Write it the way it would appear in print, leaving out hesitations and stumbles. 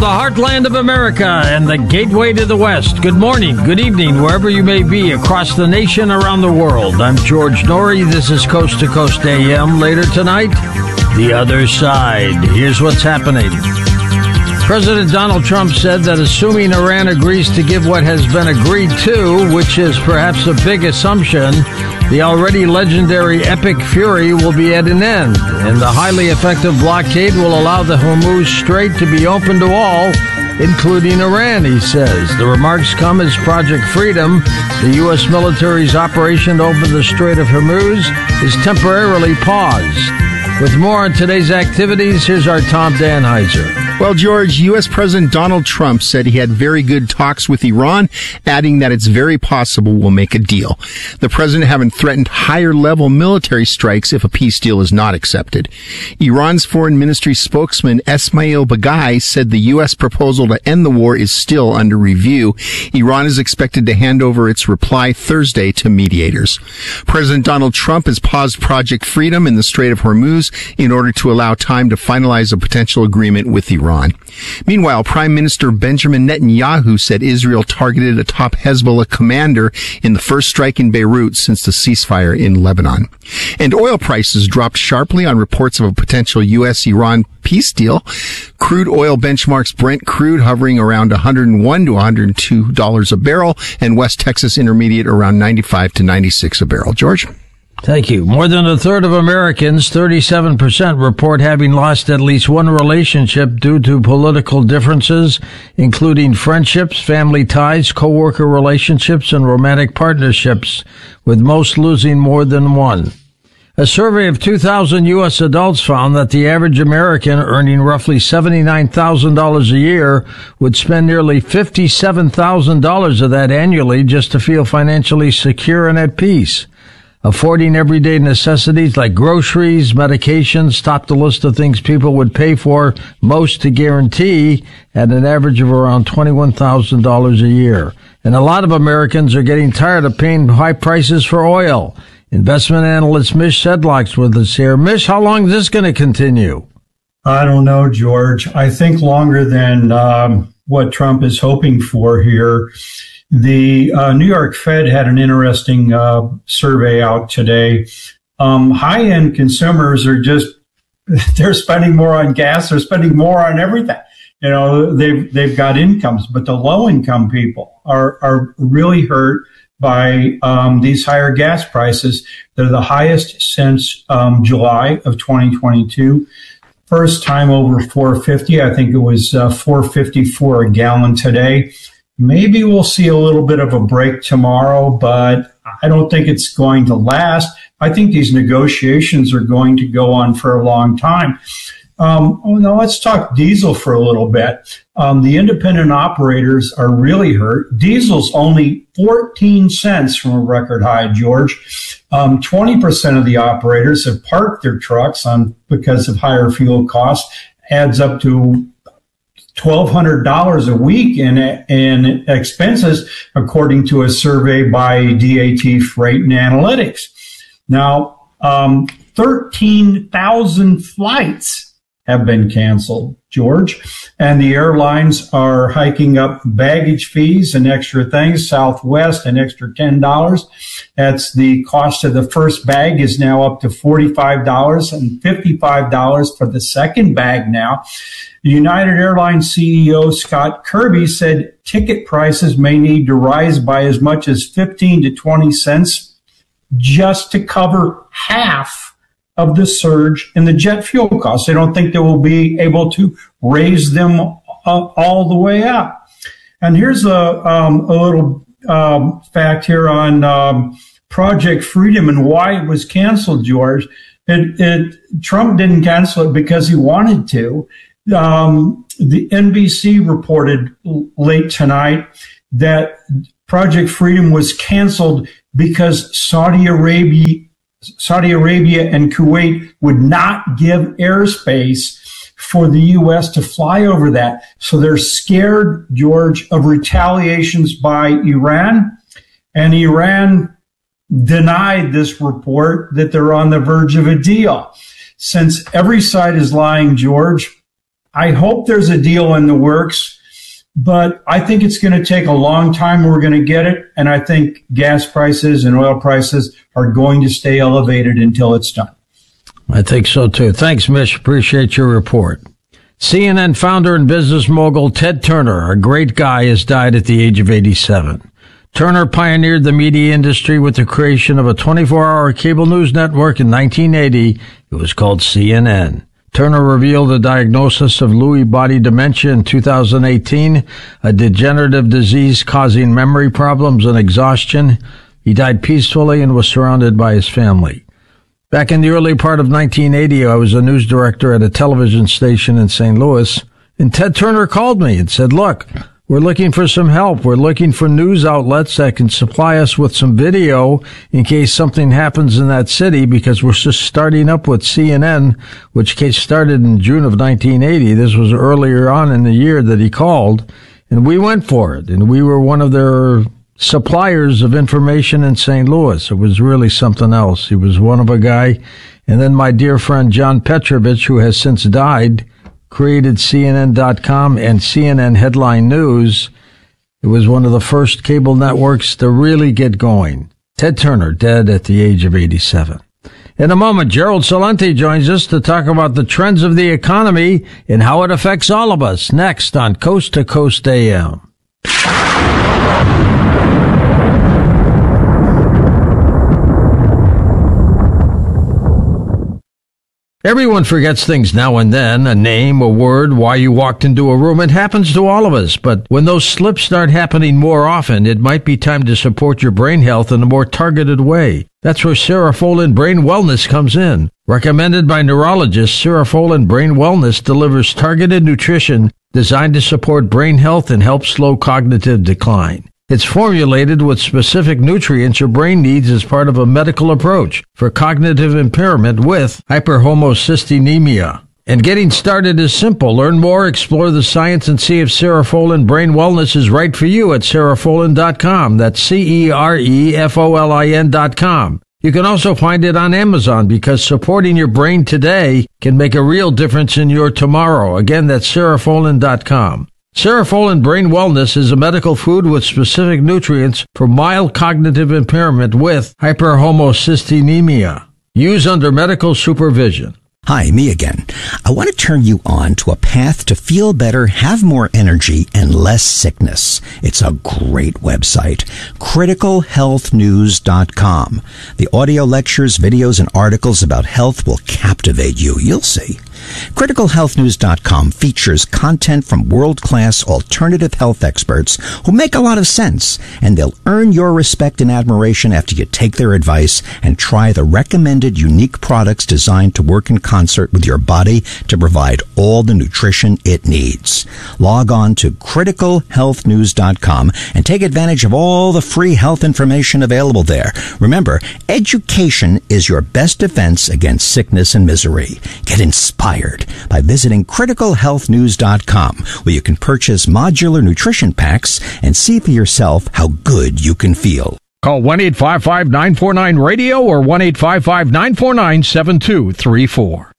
The heartland of America and the gateway to the West. Good morning, good evening, wherever you may be across the nation, around the world. I'm George Norrie. This is Coast to Coast AM. Later tonight, The Other Side. Here's what's happening. President Donald Trump said that assuming Iran agrees to give what has been agreed to, which is perhaps a big assumption, the already legendary Epic Fury will be at an end, and the highly effective blockade will allow the Hormuz Strait to be open to all, including Iran, he says. The remarks come as Project Freedom, the U.S. military's operation to open the Strait of Hormuz, is temporarily paused. With more on today's activities, here's our Tom Danheiser. Well, George, U.S. President Donald Trump said he had very good talks with Iran, adding that it's very possible we'll make a deal. The president having threatened higher-level military strikes if a peace deal is not accepted. Iran's foreign ministry spokesman Esmail Baghaei said the U.S. proposal to end the war is still under review. Iran is expected to hand over its reply Thursday to mediators. President Donald Trump has paused Project Freedom in the Strait of Hormuz in order to allow time to finalize a potential agreement with Iran. Meanwhile, Prime Minister Benjamin Netanyahu said Israel targeted a top Hezbollah commander in the first strike in Beirut since the ceasefire in Lebanon. And oil prices dropped sharply on reports of a potential U.S.-Iran peace deal. Crude oil benchmarks Brent crude hovering around $101 to $102 a barrel, and West Texas Intermediate around $95 to $96 a barrel. George? Thank you. More than a third of Americans, 37%, report having lost at least one relationship due to political differences, including friendships, family ties, coworker relationships, and romantic partnerships, with most losing more than one. A survey of 2,000 U.S. adults found that the average American earning roughly $79,000 a year would spend nearly $57,000 of that annually just to feel financially secure and at peace. Affording everyday necessities like groceries, medications, topped the list of things people would pay for most to guarantee at an average of around $21,000 a year. And a lot of Americans are getting tired of paying high prices for oil. Investment analyst Mish Sedlock's with us here. Mish, how long is this going to continue? I don't know, George. I think longer than what Trump is hoping for here. The New York Fed had an interesting survey out today. High-end consumers are they're spending more on gas, they're spending more on everything. You know, they've got incomes, but the low-income people are really hurt by these higher gas prices. They're the highest since July of 2022. First time over $4.50. I think it was $4.54 a gallon today. Maybe we'll see a little bit of a break tomorrow, but I don't think it's going to last. I think these negotiations are going to go on for a long time. Now let's talk diesel for a little bit. The independent operators are really hurt. Diesel's only 14 cents from a record high, George. 20% of the operators have parked their trucks because of higher fuel costs. Adds up to $1,200 a week in expenses, according to a survey by DAT Freight and Analytics. Now, 13,000 flights have been canceled, George, and the airlines are hiking up baggage fees and extra things. Southwest, an extra $10. That's the cost of the first bag is now up to $45 and $55 for the second bag now. The United Airlines CEO Scott Kirby said ticket prices may need to rise by as much as 15 to 20 cents just to cover half of the surge in the jet fuel costs. They don't think they will be able to raise them all the way up. And here's a little fact here on Project Freedom and why it was canceled, George. Trump didn't cancel it because he wanted to. The NBC reported late tonight that Project Freedom was canceled because Saudi Arabia and Kuwait would not give airspace for the U.S. to fly over that. So they're scared, George, of retaliations by Iran. And Iran denied this report that they're on the verge of a deal. Since every side is lying, George, I hope there's a deal in the works, but I think it's going to take a long time. We're going to get it. And I think gas prices and oil prices are going to stay elevated until it's done. I think so, too. Thanks, Mitch. Appreciate your report. CNN founder and business mogul Ted Turner, a great guy, has died at the age of 87. Turner pioneered the media industry with the creation of a 24-hour cable news network in 1980. It was called CNN. Turner revealed a diagnosis of Lewy body dementia in 2018, a degenerative disease causing memory problems and exhaustion. He died peacefully and was surrounded by his family. Back in the early part of 1980, I was a news director at a television station in St. Louis, and Ted Turner called me and said, look, we're looking for some help. We're looking for news outlets that can supply us with some video in case something happens in that city, because we're just starting up with CNN, which case started in June of 1980. This was earlier on in the year that he called, and we went for it. And we were one of their suppliers of information in St. Louis. It was really something else. He was one of a guy. And then my dear friend John Petrovich, who has since died, created CNN.com and CNN Headline News. It was one of the first cable networks to really get going. Ted Turner, dead at the age of 87. In a moment, Gerald Celente joins us to talk about the trends of the economy and how it affects all of us. Next on Coast to Coast AM. Everyone forgets things now and then, a name, a word, why you walked into a room. It happens to all of us, but when those slips start happening more often, it might be time to support your brain health in a more targeted way. That's where Cerefolin Brain Wellness comes in. Recommended by neurologists, Cerefolin Brain Wellness delivers targeted nutrition designed to support brain health and help slow cognitive decline. It's formulated with specific nutrients your brain needs as part of a medical approach for cognitive impairment with hyperhomocystinemia. And getting started is simple. Learn more, explore the science, and see if Cerefolin Brain Wellness is right for you at Cerefolin.com. That's Cerefolin.com. You can also find it on Amazon, because supporting your brain today can make a real difference in your tomorrow. Again, that's Cerefolin.com. Cerefolin Brain Wellness is a medical food with specific nutrients for mild cognitive impairment with hyperhomocystinemia. Use under medical supervision. Hi, me again. I want to turn you on to a path to feel better, have more energy, and less sickness. It's a great website, criticalhealthnews.com. The audio lectures, videos, and articles about health will captivate you. You'll see. CriticalHealthNews.com features content from world-class alternative health experts who make a lot of sense, and they'll earn your respect and admiration after you take their advice and try the recommended unique products designed to work in concert with your body to provide all the nutrition it needs. Log on to CriticalHealthNews.com and take advantage of all the free health information available there. Remember, education is your best defense against sickness and misery. Get inspired by visiting criticalhealthnews.com, where you can purchase modular nutrition packs and see for yourself how good you can feel. Call 1-855-949-RADIO or 1-855-949-7234.